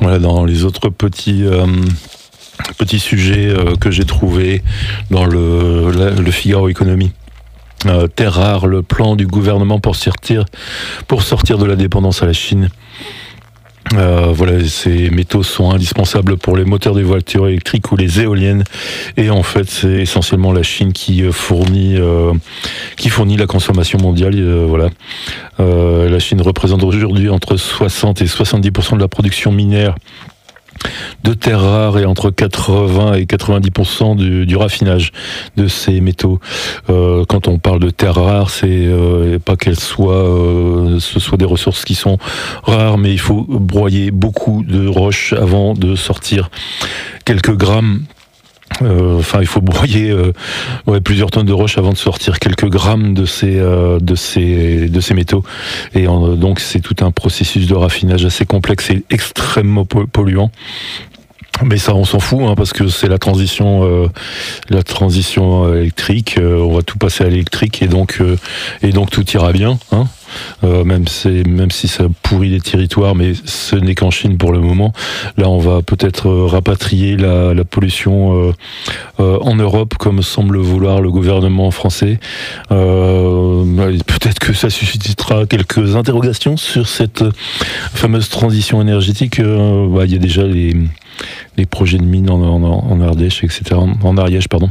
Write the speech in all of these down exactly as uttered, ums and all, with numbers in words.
Voilà, dans les autres petits... Euh, Petit sujet euh, que j'ai trouvé dans le, la, le Figaro Économie. Euh, terre rare, le plan du gouvernement pour sortir, pour sortir de la dépendance à la Chine. Euh, voilà, ces métaux sont indispensables pour les moteurs des voitures électriques ou les éoliennes. Et en fait, c'est essentiellement la Chine qui fournit, euh, qui fournit la consommation mondiale. Euh, voilà, euh, la Chine représente aujourd'hui entre soixante et soixante-dix pour cent de la production minière de terres rares et entre quatre-vingts et quatre-vingt-dix pour cent du, du raffinage de ces métaux. Euh, quand on parle de terres rares, c'est euh, pas qu'elles soient, euh, ce soient des ressources qui sont rares, mais il faut broyer beaucoup de roches avant de sortir quelques grammes. Euh, enfin, il faut broyer euh, ouais, plusieurs tonnes de roches avant de sortir quelques grammes de ces euh, de ces de ces métaux. Et en, donc, c'est tout un processus de raffinage assez complexe et extrêmement polluant. Mais ça, on s'en fout, hein, parce que c'est la transition, euh, la transition électrique. Euh, on va tout passer à l'électrique et donc euh, et donc tout ira bien. Hein. Euh, même, même si ça pourrit les territoires, mais ce n'est qu'en Chine pour le moment. Là, on va peut-être rapatrier la, la pollution euh, euh, en Europe, comme semble vouloir le gouvernement français. Euh, peut-être que ça suscitera quelques interrogations sur cette fameuse transition énergétique. Euh, bah, il y a déjà les, les projets de mines en, en, en Ardèche, et cetera, en Ariège, pardon.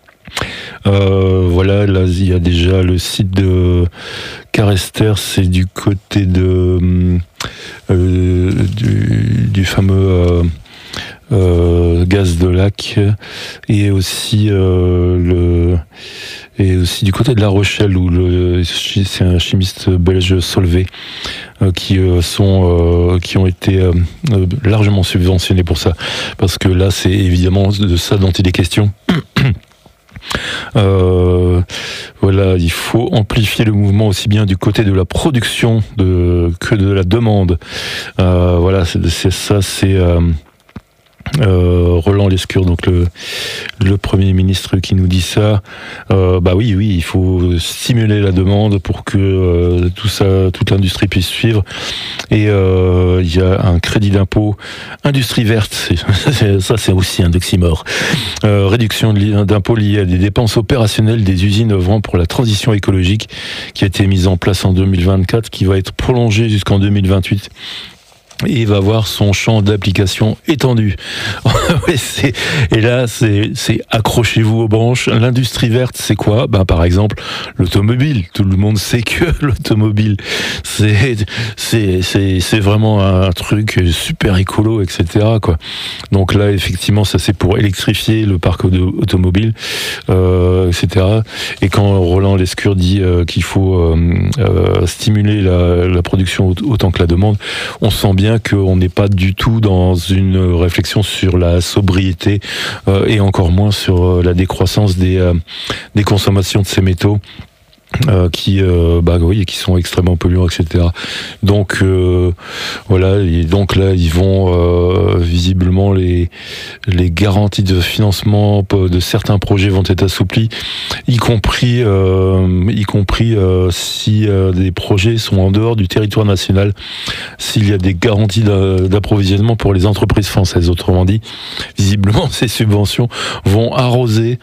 Euh, voilà, là il y a déjà le site de Carester, c'est du côté de euh, du, du fameux euh, euh, gaz de lac, et aussi euh, le et aussi du côté de La Rochelle où le c'est un chimiste belge Solvay euh, qui euh, sont euh, qui ont été euh, largement subventionnés pour ça, parce que là c'est évidemment de ça dont il est question. Euh, voilà, il faut amplifier le mouvement aussi bien du côté de la production de, que de la demande. Euh, voilà, c'est, c'est ça, c'est euh, euh, Roland Lescure, donc le, le Premier ministre qui nous dit ça. Euh, bah oui, oui, il faut stimuler la demande pour que euh, tout ça, toute l'industrie puisse suivre. Et euh, il y a un crédit d'impôt industrie verte, c'est, c'est, ça c'est aussi un oxymore. Euh, réduction d'impôts liée à des dépenses opérationnelles des usines œuvrant pour la transition écologique qui a été mise en place en deux mille vingt-quatre, qui va être prolongée jusqu'en deux mille vingt-huit. Et il va voir son champ d'application étendu. c'est, et là, c'est, c'est accrochez-vous aux branches. L'industrie verte, c'est quoi ? Ben, par exemple, l'automobile. Tout le monde sait que l'automobile, c'est, c'est, c'est, c'est vraiment un truc super écolo, et cetera, quoi. Donc là, effectivement, ça c'est pour électrifier le parc automobile, euh, et cetera. Et quand Roland Lescure dit euh, qu'il faut euh, euh, stimuler la, la production autant que la demande, on sent bien qu'on n'est pas du tout dans une réflexion sur la sobriété euh, et encore moins sur la décroissance des, euh, des consommations de ces métaux. Euh, qui euh, bah oui, qui sont extrêmement polluants, et cetera. Donc euh, voilà, et donc là ils vont euh, visiblement les les garanties de financement de certains projets vont être assouplies, y compris euh, y compris euh, si euh, des projets sont en dehors du territoire national, s'il y a des garanties d'approvisionnement pour les entreprises françaises. Autrement dit, visiblement ces subventions vont arroser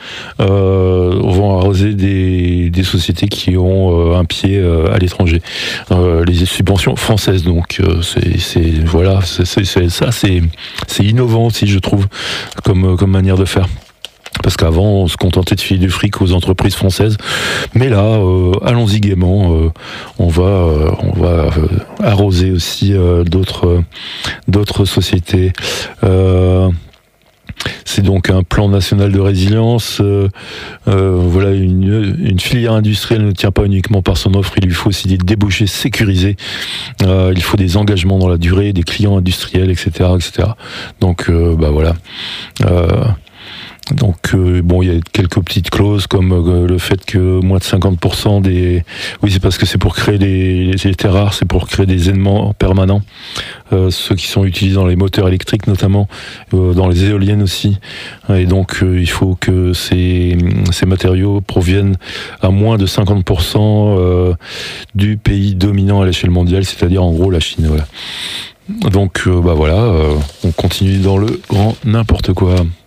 euh, vont arroser des des sociétés qui qui ont euh, un pied euh, à l'étranger. Euh, les subventions françaises, donc euh, c'est, c'est voilà, c'est, c'est, c'est, ça c'est c'est innovant aussi, je trouve, comme comme manière de faire. Parce qu'avant, on se contentait de filer du fric aux entreprises françaises, mais là, euh, allons-y gaiement. Euh, on va, euh, on va euh, arroser aussi euh, d'autres, euh, d'autres sociétés. Euh, C'est donc un plan national de résilience. Euh, euh, voilà, une, une filière industrielle ne tient pas uniquement par son offre, il lui faut aussi des débouchés sécurisés. Euh, il faut des engagements dans la durée, des clients industriels, et cetera, et cetera. Donc, euh, bah voilà. Euh, Donc euh, bon, il y a quelques petites clauses comme euh, le fait que moins de cinquante pour cent des... Oui, c'est parce que c'est pour créer des, les terres rares, c'est pour créer des éléments permanents, euh, ceux qui sont utilisés dans les moteurs électriques notamment, euh, dans les éoliennes aussi. Et donc euh, il faut que ces, ces matériaux proviennent à moins de cinquante pour cent euh, du pays dominant à l'échelle mondiale, c'est-à-dire en gros la Chine. Voilà. Donc, euh, bah voilà, euh, on continue dans le grand n'importe quoi.